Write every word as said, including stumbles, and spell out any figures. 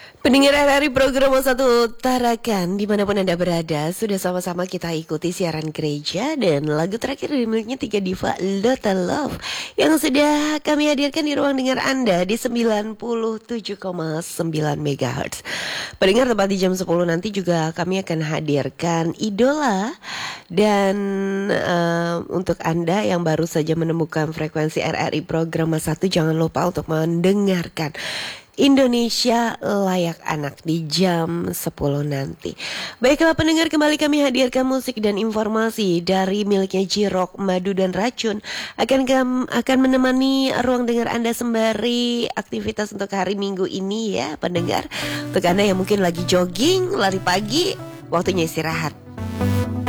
Pendengar R R I program satu Tarakan dimanapun Anda berada, sudah sama-sama kita ikuti siaran gereja dan lagu terakhir dari miliknya tiga diva Lotta Love yang sudah kami hadirkan di ruang dengar Anda di sembilan puluh tujuh koma sembilan megahertz. Pendengar, tepat di jam sepuluh nanti juga kami akan hadirkan Idola. Dan uh, untuk Anda yang baru saja menemukan frekuensi R R I program satu, jangan lupa untuk mendengarkan Indonesia Layak Anak di jam sepuluh nanti. Baiklah pendengar, kembali kami hadirkan musik dan informasi dari miliknya J-Rock, Madu dan Racun akan akan menemani ruang dengar Anda sembari aktivitas untuk hari Minggu ini ya pendengar. Untuk Anda yang mungkin lagi jogging, lari pagi, waktunya istirahat.